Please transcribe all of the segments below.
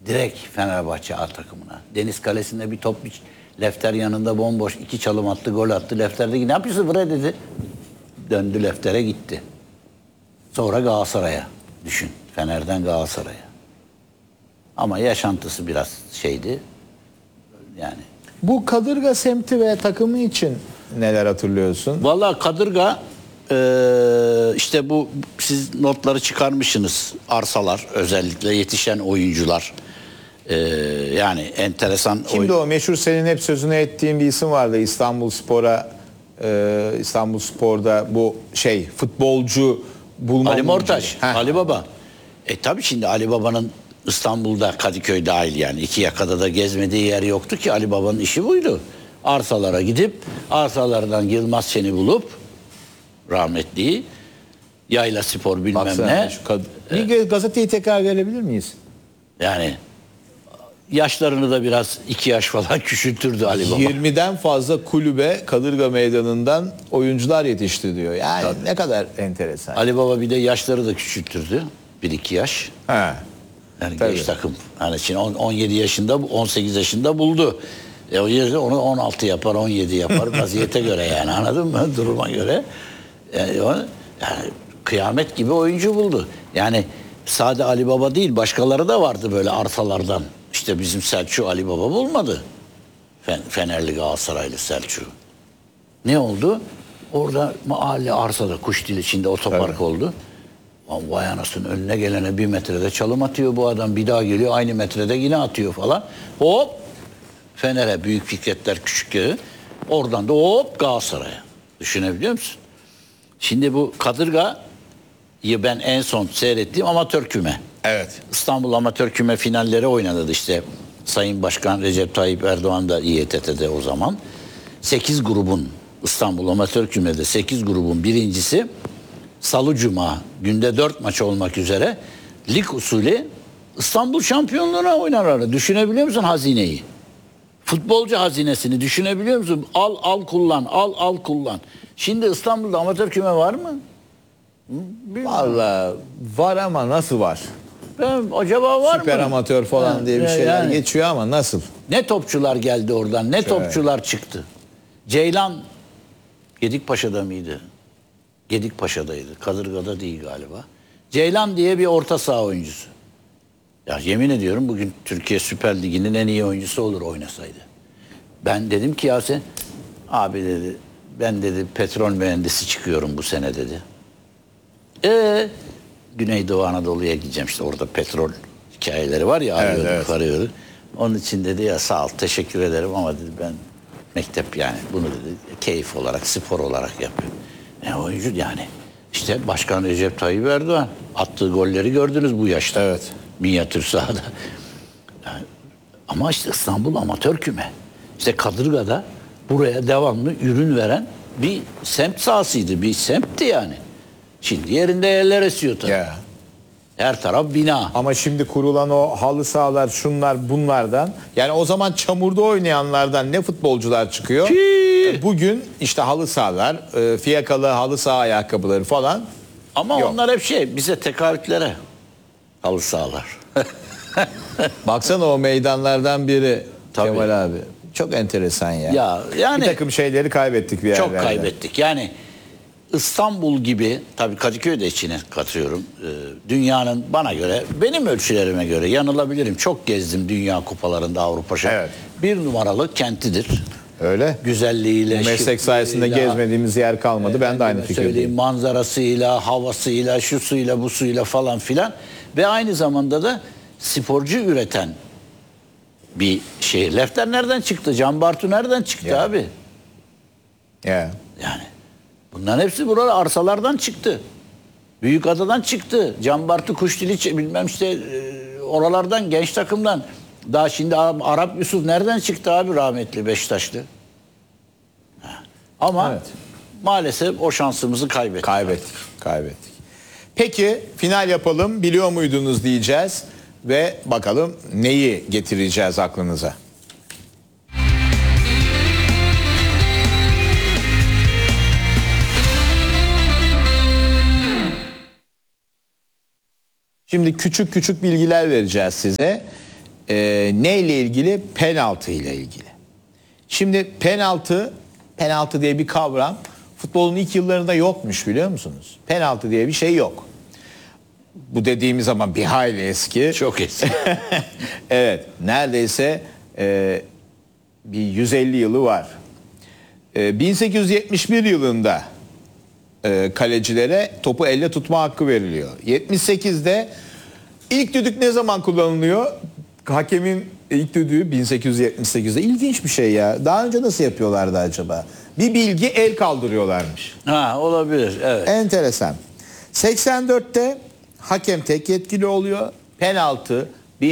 Direkt Fenerbahçe A takımına. Deniz Kalesi'nde bir top, Lefter yanında bomboş, 2 çalım attı, gol attı. Lefter dedi ki ne yapıyorsun bre dedi. Döndü Lefter'e gitti. Sonra Galatasaray'a düşün. Fener'den Galatasaray'a. Ama yaşantısı biraz şeydi. Yani. Bu Kadırga semti ve takımı için neler hatırlıyorsun? Vallahi Kadırga işte bu siz notları çıkarmışsınız. Arsalar özellikle yetişen oyuncular. Yani enteresan. Kimdi o meşhur senin hep sözünü ettiğin bir isim vardı İstanbulspor'da bu futbolcu bulma. Ali Mortaş, Ali Baba. Tabii şimdi Ali Baba'nın İstanbul'da Kadıköy dahil yani 2 yakada da gezmediği yer yoktu ki Ali Baba'nın işi buydu. Arsalara gidip arsalardan Yılmaz Şen'i bulup rahmetliyi Yayla Spor bilmem Baksana, ne. Bir gazeteyi tekrar verebilir miyiz? Yani yaşlarını da biraz 2 yaş falan küçültürdü Ali Baba. 20'den fazla kulübe Kadırga Meydanı'ndan oyuncular yetişti diyor. Yani tabii. Ne kadar enteresan. Ali Baba bir de yaşları da küçültürdü. 1-2 yaş. He. Yani genç takım. Yani şimdi 17 yaşında, 18 yaşında buldu. O yerde onu 16 yapar, 17 yapar vaziyete göre yani anladın mı? Duruma göre. Yani kıyamet gibi oyuncu buldu. Yani sade Ali Baba değil başkaları da vardı böyle arsalardan. İşte bizim Selçuk Ali Baba bulmadı. Fenerli Galatasaraylı Selçuk. Ne oldu? Orada mahalle arsada Kuşdil içinde otopark oldu. Vay anasının önüne gelene 1 metrede çalım atıyor bu adam. Bir daha geliyor aynı metrede yine atıyor falan. Hop Fener'e büyük Fikretler Küçükköy. Oradan da hop Galatasaray'a. Düşünebiliyor musun? Şimdi bu Kadırga'yı ben en son seyrettiğim amatör küme. Evet. İstanbul amatör küme finalleri oynadı işte. Sayın Başkan Recep Tayyip Erdoğan da İETT'de o zaman. 8 grubun İstanbul amatör kümede 8 grubun birincisi Salı Cuma günde 4 maç olmak üzere lig usulü İstanbul şampiyonluğuna oynarlar. Düşünebiliyor musun hazineyi? Futbolcu hazinesini düşünebiliyor musun? Al kullan, al kullan. Şimdi İstanbul'da amatör küme var mı? Vallahi var ama nasıl var? Acaba var Süper mı? amatör falan diye bir şeyler geçiyor ama nasıl? Ne topçular geldi oradan, ne topçular çıktı. Ceylan Gedikpaşa'da mıydı? Gedikpaşa'daydı. Kadırga'da değil galiba. Ceylan diye bir orta saha oyuncusu. Ya yemin ediyorum bugün Türkiye Süper Ligi'nin en iyi oyuncusu olur oynasaydı. Ben dedim ki ya sen abi dedi ben dedi petrol mühendisi çıkıyorum bu sene dedi. Güneydoğu Anadolu'ya gideceğim işte orada petrol hikayeleri var ya arıyorduk. Onun için dedi ya sağ ol teşekkür ederim ama dedi ben mektep yani bunu dedi keyif olarak spor olarak yapıyorum. Oyuncu yani işte Başkan Recep Tayyip Erdoğan attığı golleri gördünüz bu yaşta. Evet. Minyatür sahada. Yani, ama işte İstanbul amatör küme. İşte Kadırga'da buraya devamlı ürün veren bir semt sahasıydı. Bir semtti yani. Şimdi yerinde yerler esiyor tabii. Ya. Her taraf bina. Ama şimdi kurulan o halı sahalar şunlar bunlardan yani o zaman çamurda oynayanlardan ne futbolcular çıkıyor? Bugün işte halı sahalar, fiyakalı halı saha ayakkabıları falan. Ama yok. onlar hep bize tekaütlere halı sahalar. Baksana o meydanlardan biri Tabii. Kemal abi. Çok enteresan ya. Ya yani bir takım şeyleri kaybettik bir yerlerde. çok kaybettik. Yani İstanbul gibi tabii Kadıköy'ü de içine katıyorum. Dünyanın bana göre benim ölçülerime göre yanılabilirim. Çok gezdim dünya kupalarında Avrupa Evet. Bir numaralı kentidir. Öyle. Güzelliğiyle, Bu meslek sayesinde gezmediğimiz yer kalmadı. Ben de aynı fikirdeyim. Manzarasıyla, havasıyla, şu suyla, bu suyla falan filan. Ve aynı zamanda da sporcu üreten bir şehir. Lefter nereden çıktı? Can Bartu nereden çıktı abi? Ya. Yani bunların hepsi burada arsalardan çıktı. Büyükada'dan çıktı. Can Bartu Kuşdili bilmem işte oralardan genç takımdan. Daha şimdi Arap Yusuf nereden çıktı abi rahmetli Beşiktaşlı? Ama maalesef o şansımızı kaybettik. Kaybettik. Peki final yapalım. Biliyor muydunuz diyeceğiz ve bakalım neyi getireceğiz aklınıza. Şimdi küçük küçük bilgiler vereceğiz size. Neyle ilgili? Penaltı ile ilgili. Şimdi penaltı diye bir kavram futbolun ilk yıllarında yokmuş, biliyor musunuz? Penaltı diye bir şey yok. Bu dediğimiz zaman bir hayli eski. Çok eski. Evet, neredeyse bir 150 yılı var. 1871 yılında kalecilere topu elle tutma hakkı veriliyor. 78'de ilk düdük ne zaman kullanılıyor? Hakemin ilk düdüğü 1878'de. İlginç bir şey ya. Daha önce nasıl yapıyorlardı acaba? Bir bilgi, el kaldırıyorlarmış. Ha, olabilir. Evet. Enteresan. 84'te hakem tek yetkili oluyor. Penaltı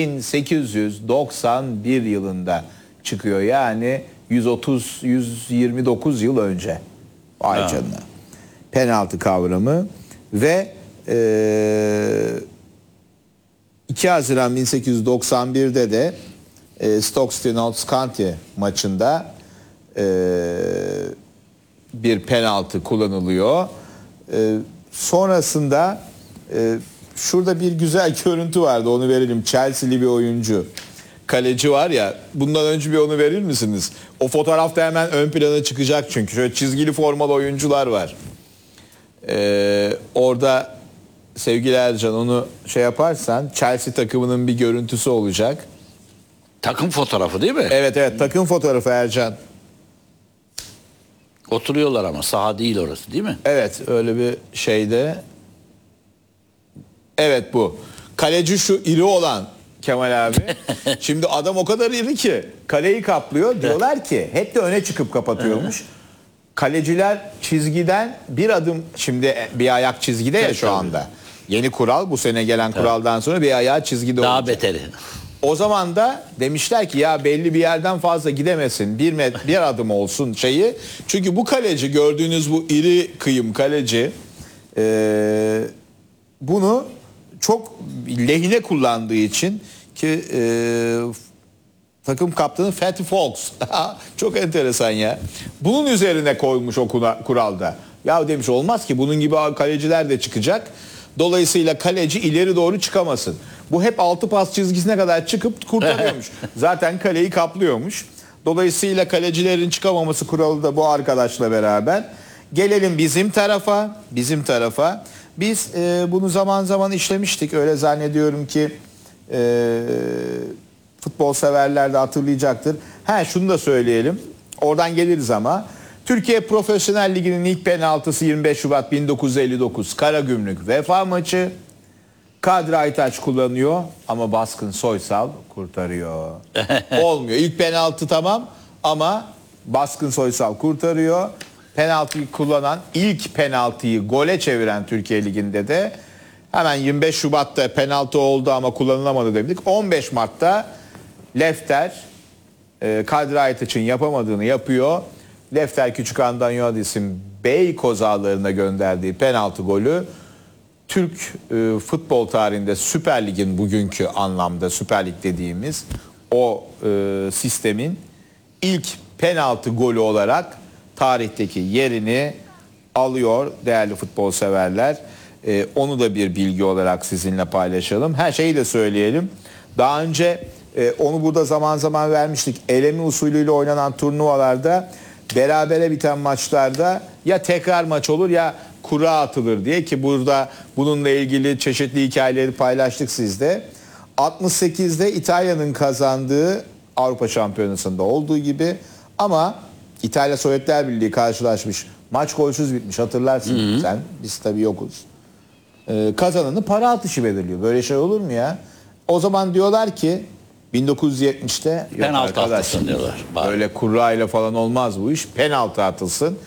1891 yılında çıkıyor. Yani 129 yıl önce. Vay canına. Penaltı kavramı ve 2 Haziran 1891'de de Stoke Notts County maçında bir penaltı kullanılıyor. Sonrasında şurada bir güzel görüntü vardı, onu verelim. Chelsea'li bir oyuncu. Kaleci var ya, bundan önce bir onu verir misiniz? O fotoğrafta hemen ön plana çıkacak çünkü. Şöyle çizgili formalı oyuncular var. Orada sevgili Ercan onu şey yaparsan Chelsea takımının bir görüntüsü olacak. Takım fotoğrafı değil mi? Evet, takım fotoğrafı Ercan. Oturuyorlar ama saha değil orası, değil mi? Evet, öyle bir şeyde. Evet, bu. Kaleci şu iri olan Kemal abi. Şimdi adam o kadar iri ki kaleyi kaplıyor. Diyorlar ki hep de öne çıkıp kapatıyormuş. Kaleciler çizgiden bir adım, şimdi bir ayak çizgide ya şu anda. Yeni kural, bu sene gelen kuraldan sonra bir ayağı çizgide olacak. Daha beteri. O zaman da demişler ki ya belli bir yerden fazla gidemesin. Bir adım olsun şeyi. Çünkü bu kaleci, gördüğünüz bu iri kıyım kaleci bunu çok lehine kullandığı için ki takım kaptanı Fatty Fox. Çok enteresan ya. Bunun üzerine koymuş o kuralda. Ya demiş olmaz ki, bunun gibi kaleciler de çıkacak. Dolayısıyla kaleci ileri doğru çıkamasın. Bu hep 6 pas çizgisine kadar çıkıp kurtarıyormuş. Zaten kaleyi kaplıyormuş. Dolayısıyla kalecilerin çıkamaması kuralı da bu arkadaşla beraber. Gelelim bizim tarafa. Biz bunu zaman zaman işlemiştik. Öyle zannediyorum ki futbol severler de hatırlayacaktır. Şunu da söyleyelim. Oradan geliriz ama. Türkiye Profesyonel Ligi'nin ilk penaltısı 25 Şubat 1959 Karagümrük Vefa maçı. Kadri Aytaç kullanıyor ama Baskın Soysal kurtarıyor. Olmuyor. İlk penaltı tamam ama Baskın Soysal kurtarıyor. Penaltıyı kullanan, ilk penaltıyı gole çeviren Türkiye Ligi'nde de hemen 25 Şubat'ta penaltı oldu ama kullanılamadı dedik. 15 Mart'ta Lefter Kadri Aytaç'ın yapamadığını yapıyor. Lefter Küçükhan'dan Yuhadis'in Beykoz ağlarına gönderdiği penaltı golü Türk futbol tarihinde Süper Lig'in bugünkü anlamda Süper Lig dediğimiz o sistemin ilk penaltı golü olarak tarihteki yerini alıyor değerli futbol severler. Onu da bir bilgi olarak sizinle paylaşalım. Her şeyi de söyleyelim. Daha önce onu burada zaman zaman vermiştik. Eleme usulüyle oynanan turnuvalarda berabere biten maçlarda ya tekrar maç olur ya kura atılır diye, ki burada bununla ilgili çeşitli hikayeleri paylaştık sizde. 68'de İtalya'nın kazandığı Avrupa Şampiyonası'nda olduğu gibi ama İtalya Sovyetler Birliği karşılaşmış. Maç golsüz bitmiş, hatırlarsın sen. Biz tabii yokuz. Kazananı para atışı belirliyor. Böyle şey olur mu ya? O zaman diyorlar ki 1970'te penaltı atılsın diyorlar. Böyle kurayla falan olmaz bu iş. Penaltı atılsın.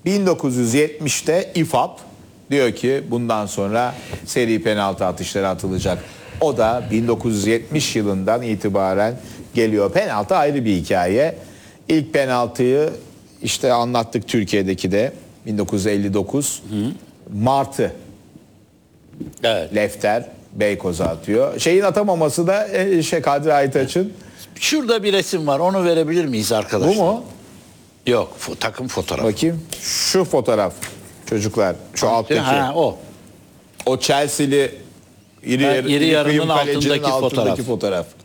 1970'te İFAB diyor ki bundan sonra seri penaltı atışları atılacak. O da 1970 yılından itibaren geliyor. Penaltı ayrı bir hikaye. İlk penaltıyı işte anlattık Türkiye'deki de 1959 Martı. Evet. Lefter Beykoz'a atıyor. Şeyin atamaması da Kadri Aytaç'ın. Şurada bir resim var. Onu verebilir miyiz arkadaşlar? Bu mu? Yok. Takım fotoğrafı. Bakayım. Şu fotoğraf. Çocuklar. Şu alttaki. O. O Chelsea'li iri yarının kıyım kalecinin altındaki altındaki fotoğraf.